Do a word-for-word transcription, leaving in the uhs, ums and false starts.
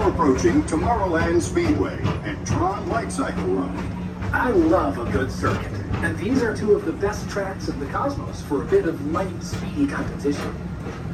You're approaching Tomorrowland Speedway and Tron Light Cycle Run. I love a good circuit, and these are two of the best tracks in the cosmos for a bit of light, speedy competition.